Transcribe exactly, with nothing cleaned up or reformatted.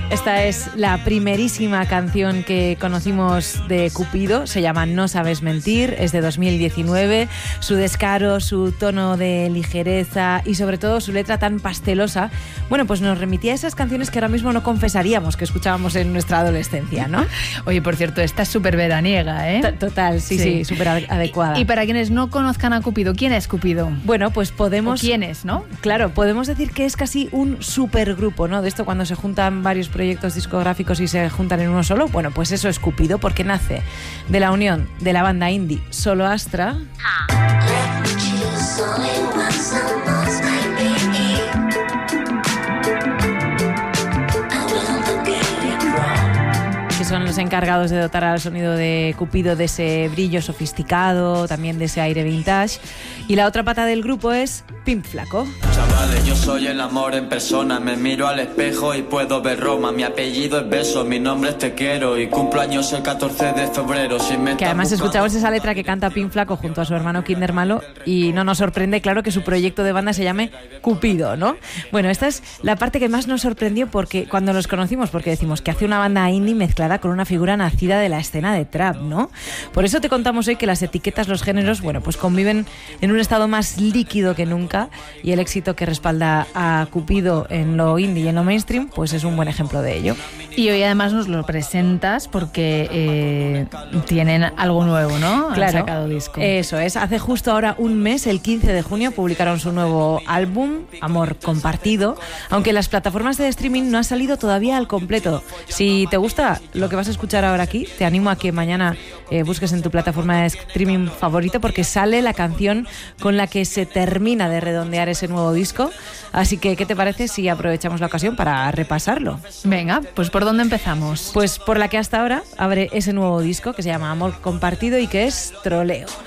Esta es la primerísima canción que conocimos de Cupido, se llama No sabes mentir, es de dos mil diecinueve. Su descaro, su tono de ligereza y sobre todo su letra tan pastelosa, bueno, pues nos remitía a esas canciones que ahora mismo no confesaríamos que escuchábamos en nuestra adolescencia, ¿no? Oye, por cierto, esta es súper veraniega, ¿eh? Total, sí, sí, sí, súper adecuada. Y para quienes no conozcan a Cupido, ¿quién es Cupido? Bueno, pues podemos... ¿O quién es, no? Claro, podemos decir que es casi un supergrupo, ¿no? De esto cuando se juntan varios proyectos discográficos y se juntan en uno solo, bueno, pues eso es Cupido, porque nace de la unión de la banda indie Solo Astra que son los encargados de dotar al sonido de Cupido de ese brillo sofisticado, también de ese aire vintage. Y la otra pata del grupo es Pimp Flaco. Chavales, yo soy el amor en persona, me miro al espejo y puedo ver Roma. Mi apellido es Beso, mi nombre es Te Quiero y cumplo años el catorce de febrero. Si me que además escuchamos esa letra que canta Pimp Flaco junto a su hermano Kinder Malo y no nos sorprende, claro, que su proyecto de banda se llame Cupido, ¿no? Bueno, esta es la parte que más nos sorprendió porque cuando los conocimos, porque decimos que hace una banda indie mezclada con una figura nacida de la escena de trap, ¿no? Por eso te contamos hoy que las etiquetas, los géneros, bueno, pues conviven en un estado más líquido que nunca y el éxito que respalda a Cupido en lo indie y en lo mainstream, pues es un buen ejemplo de ello. Y hoy además nos lo presentas porque eh, tienen algo nuevo, ¿no? Claro, han sacado disco. Eso es, hace justo ahora un mes, el quince de junio, publicaron su nuevo álbum, Amor Compartido, aunque en las plataformas de streaming no ha salido todavía al completo. Si te gusta lo que vas a escuchar ahora aquí, te animo a que mañana eh, busques en tu plataforma de streaming favorito porque sale la canción con la que se termina de redondear ese nuevo disco. Así que, ¿qué te parece si aprovechamos la ocasión para repasarlo? Venga, pues ¿por dónde empezamos? Pues por la que hasta ahora abre ese nuevo disco que se llama Amor Compartido y que es Troleo.